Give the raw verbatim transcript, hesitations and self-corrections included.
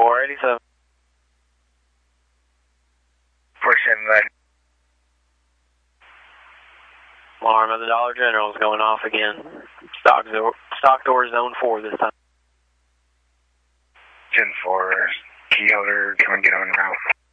four eighty-seven. four seventy-five. Alarm of the Dollar General is going off again. Stock, stock door zone four this time. ten four, key holder, come and get on route.